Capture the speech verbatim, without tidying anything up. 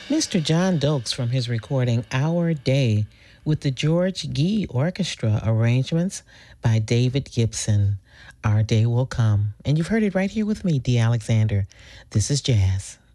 Mister John Dokes from his recording Our Day with the George Gee Orchestra arrangements by David Gibson. Our Day Will Come. And you've heard it right here with me, Dee Alexander. This is Jazz.